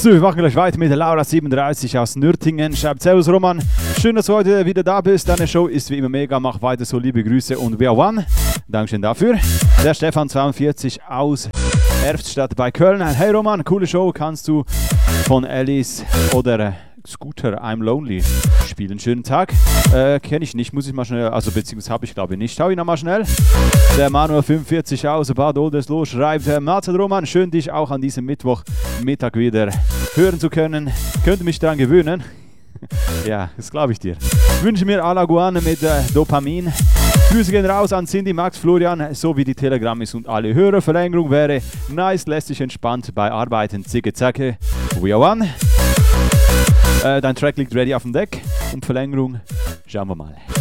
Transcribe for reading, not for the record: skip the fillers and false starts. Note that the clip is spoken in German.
So, wir machen gleich weiter mit der Laura37 aus Nürtingen. Schreibt Servus Roman, schön, dass du heute wieder da bist. Deine Show ist wie immer mega, mach weiter so, liebe Grüße und we are one. Dankeschön dafür. Der Stefan42 aus Erftstadt bei Köln. Hey Roman, coole Show, kannst du von Alice oder Scooter I'm Lonely spielen? Schönen Tag. Kenne ich nicht, muss ich mal schnell, also beziehungsweise habe ich glaube ich nicht. Schau ihn nochmal schnell. Der Manuel45 aus Bad Oldesloe schreibt, Mahlzeit Roman, schön dich auch an diesem Mittwochmittag wieder hören zu können. Könnte mich daran gewöhnen. Ja, das glaube ich dir. Ich wünsche mir Alaguane mit Dopamin. Grüße gehen raus an Cindy, Max, Florian sowie die Telegrammis und alle Hörer. Verlängerung wäre nice, lässt sich entspannt bei Arbeiten. Zicke, zacke. We are one. Dein Track liegt ready auf dem Deck. Und Verlängerung, schauen wir mal.